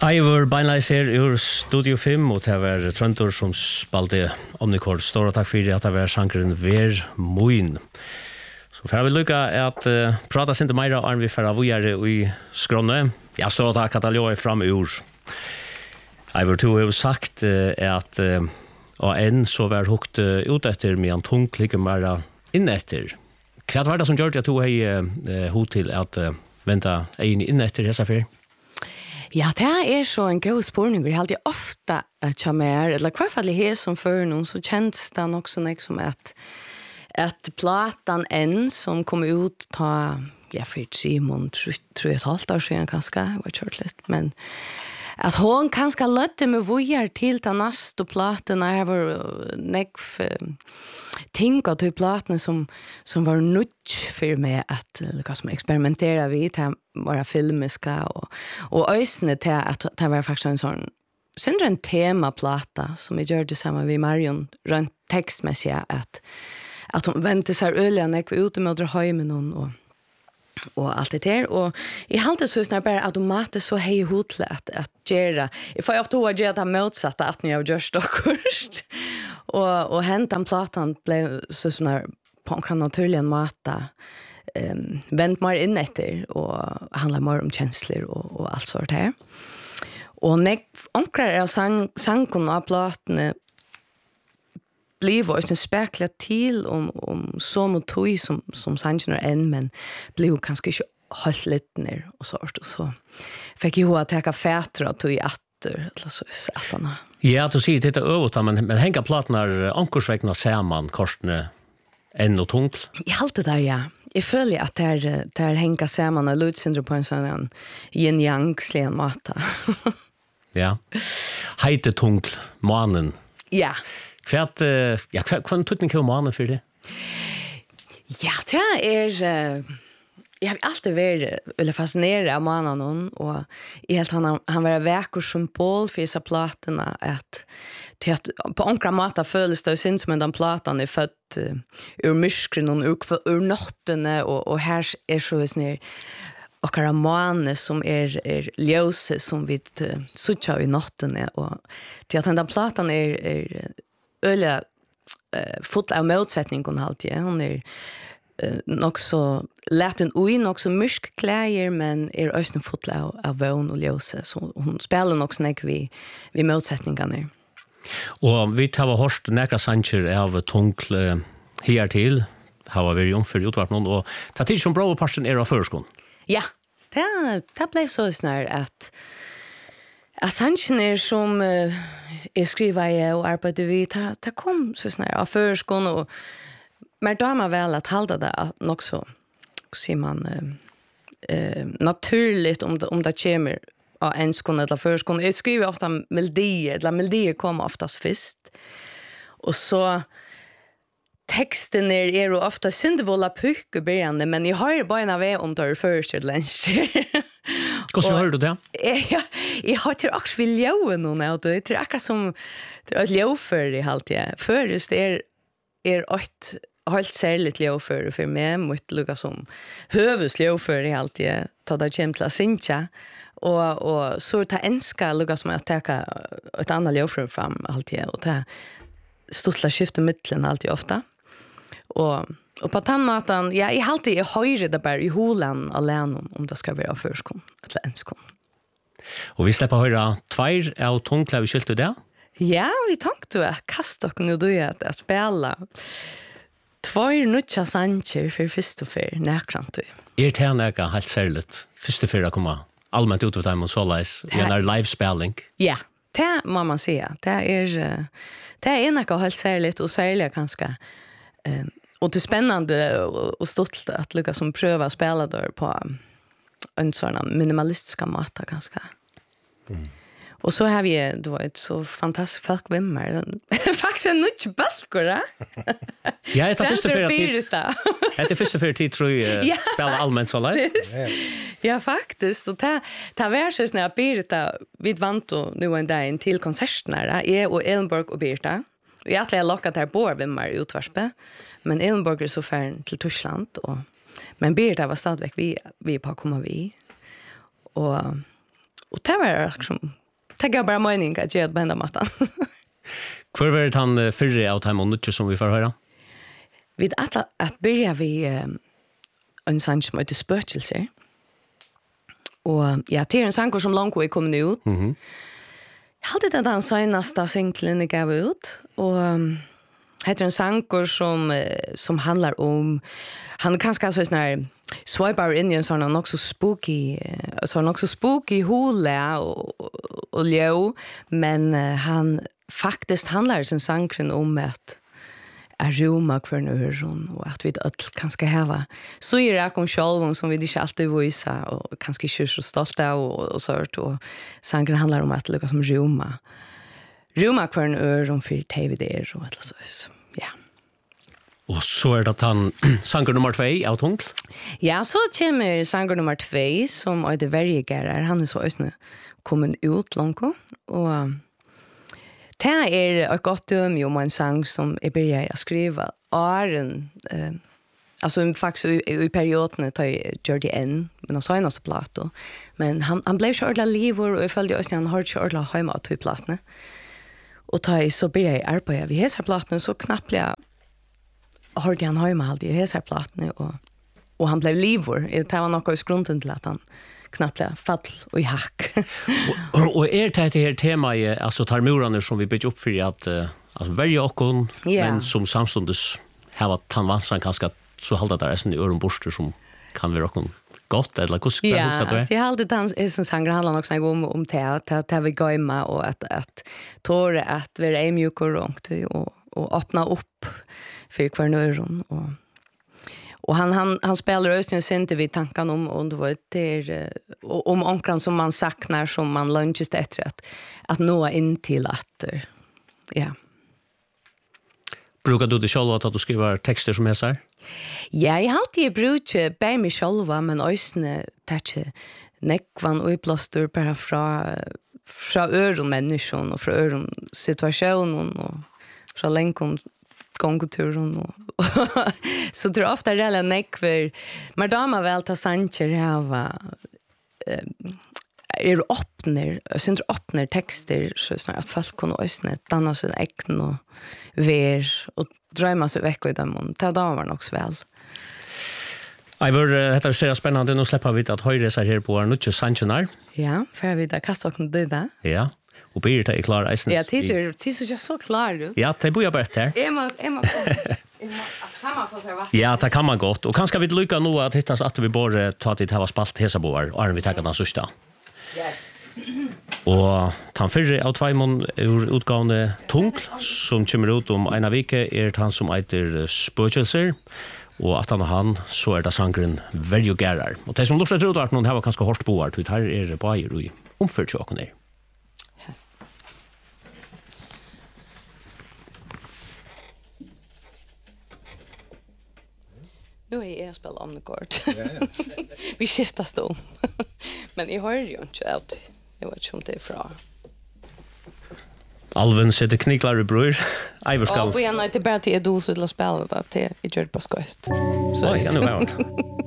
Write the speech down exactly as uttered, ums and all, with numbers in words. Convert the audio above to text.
Ivor beinleis her ur Studio fem, og det var Trøndur som spalte Omnicord. Stora takk fyrir at det var sankeren Ver Moin. Så for jeg vil lykke at uh, prata sinte meira arm vi færre vujere i skronne. Ja, stora takk at jeg er fram ur. Ivor to har sagt uh, at uh, og enn så var hukt uh, ut etter med en tung klikke meira inn etter. Hva var det som gjør at du har uh, hod til at uh, vente inn inn etter hessa fyr? Ja, det er så en god spurning. Jeg har alltid ofta at jeg mer, eller hva fall jeg som før noen, så kjennes det nok sånn som at, at platan enn som kom ut ta, ja, for Simon, tror jeg et halvt år siden kanskje, jeg var kjørt litt, men at hon kanskje løtte med vujer til ta nast og platene, jeg var nekv ting av til platene som, som var nødt for meg at hva som eksperimenterer vi til å være filmiske og, og øysene til at det var faktisk en sånn synder en temaplata som jeg gjør det sammen med Marion rent tekstmessig at, at hun ventet seg øyelig nekv ute med å dra høy med noen og og allt det där och I halta så snart bara automatiskt så hej hotla att att göra. Jag får ofta att göra det motsatta att ni har gjort stockurst. och och hänt den platan blev så såna på en naturlig mata ehm vänt mer in efter och handlar mer om känslor och och allt sånt här. Och när onklar är sang sankon av platan blev var en spekla till om om som och tog som som sanchen en men blev kanske inte halt lite ner och sårt och så fick ju att ta fätra och tog i åter eller så satana. Ja, du säger det över men men hänga platnar ankorsvägna ser man kortne en och tungt. Jag hållte det ja. Jag följer att där där hänga ser man och lutsindra på en sån yin yang slen mata. Ja. Heite tungt mannen. Ja. Kvart ja, kvart tutning kom mannen för det. Ja, det är uh, jag har alltid varit eller fascinerad av mannen och i helt han han var verkor symbol för så plattorna att till att på ankra mata följs det syns som den platan är född uh, ur myskren och ur, ur natten och och här är så snär och karamane som är är ljus som vi uh, sucha i natten och till att den platan är är öliga uh, full av motsättning hon alltid hon är uh, nog så lätt en oj nog så mysk kläder men är ösnen full av, av vån och ljus så hon spelar nog så när vi vi motsättningarna. Och vi tar hörst några sanger av tunkl uh, här till har vi ju för utvart någon och ta tid som bra passion är av förskon. Ja, det det blev så snart att Assangen är som uh, jag skriver jag och arbetar vi ta ta kom så snart av förskon och men då man väl att hålla det nog så ser man eh uh, uh, naturligt om det om det kommer av en skon eller förskon. Jag skriver ofta melodier, eller melodier kommer oftast först. Och så texten är är ju ofta syndvolla puck i början men jag har ju bara en av om det är först till lunch. Hur så hör du det? Ja, jag har till också vill jag någon och det är akkurat som det är lov för i halt ja. Först är är ett helt särskilt lov för för mig mot Lucas som hövudslov för i halt ja. Ta det kämpla sincha och och så ta enska Lucas som att ta ett annat lov för fram halt ja och ta stutla skifta mitten alltid ofta. Och och på tannmatan ja, jag alltid jag höjer det bara i holan alene om det ska vara förskon eller enskon. Och vi släpper höra två av tungklav skilt det. Ja, vi tänkte att kasta och nu då att att spela två nutcha sanger för första för näkrant. Är det här näka helt särskilt första för att komma allmänt ut av dem och så läs vi har live spelning. Ja, det må man säga. Det är det är näka helt särskilt och särskilt kanske eh och det är spännande och stolt att lyckas som pröva att spela där på en sån minimalistiska mata ganska. Mm. Och så har vi då ett så fantastiskt folk vemmar. Faktiskt en nytt balkor, va? Ja, det är första för att det är första för att tror jag spela allmänt så lätt. Ja, faktiskt. Och det det var så när Birta vid vant och nu en dag till konserterna. Jag och Ellenborg och Birta. Och jag har lockat här på vemmar utvarspe. Men Ellenborg är så färd till Tyskland och men Birta var stadigväck vi vi på komma vi. Och och det var liksom det gav bara mening att göra på hända mattan. Hur var det han förra av time och nutt som vi får höra? Vi att att börja vi en sång som heter Spökelser. Och ja, det är en sång som långt kommer ut. Mhm. Mm Jag hade den senaste singlen jag gav ut och um, heter en sång som som handlar om han kanske så här swiper in i en sån också spooky så också spooky hole och och leo men uh, han faktiskt handlar sin sång om att är roma för öron och att vi öll kanske häva så är det kom själva som vi inte alltid visa och kanske inte så stolta och och sårt och sången handlar om att lucka som roma roma för öron för T V D och eller så ja. Och så är det att han sånger nummer två av Tungl. Ja, så kommer sånger nummer två som är det varje han är så ösnä kommer ut långt och det är ett gott döm om en sång som jag började att skriva. Åren, eh, alltså faktiskt i, i perioden tar jag gör det en, men han sa en av plato. Men han, han blev så ordentligt livor och jag följde också att han har så ordentligt hemma att ta i plattorna. Och tar så började jag arbeta vid hela plattorna så knappt jag hörde han hemma alltid i hela plattorna. Och, och han blev livor. Det var något i skrunden till att han knappt fall och i hack. och, och är det här tema alltså tar murarna som vi bygger upp för att uh, alltså välja okon yeah. men som samstundes har att han vansan kanske så hålla där är en öronborster som kan vara okon gott eller hur ska det så att jag hade dans är som sång handlar också om om te att vi gaima och att att tåra att vara är mjuk och långt och och öppna upp för kvar öron och Och han han han spelar östen synte vi tankan om om det var det om ankran som man saknar som man lunches efter att att nå in till att ja. Brukar du det själva att du skriver texter som är så här? Ja, jag har alltid brukt bei mig själva men ösne touch neckvan och plåster bara från från öron människan och från öron situationen och från länken gångturen och så tror jag ofta rela neck för madama väl ta sancher här är öppnar sen öppnar texter så snart att folk kan ösna danna sin äkten och ver och drömma sig veckor i dem ta dagar också väl. Jag vill det är så spännande nu släppa vi att höra sig här på Nucci Sanchonar. Ja, för vi där kastar och det där. Ja. Och blir det klar isen. Ja, det är det är så så klar du. Ja, det bor jag bara där. Emma, Emma. Alltså kan man få sig vatten. Ja, det kan man gott. Och kanske vi lycka nu att hittas att vi bara tar till här spalt Hesaboar och är vi tar den sista. Yes. Och han förre av tvåmon ur utgående Tungl som kommer ut om en vecka är han som heter Spökelser. Och att han och han så är det sangren Very Garar. Och det som lustar tror att någon här var ganska hårt boar till här är det bara i omförtjocken där. Nu är jag spelar om det kort. Ja, ja. Vi skiftar stå. Men jag hör ju inte att jag vet inte om det är fra. Alvin sitter kniklar i bror. Ivor ska. Ja, vi är inte bara till att du så till att spela bara till i Jörg på skott. Så ja, nu är det.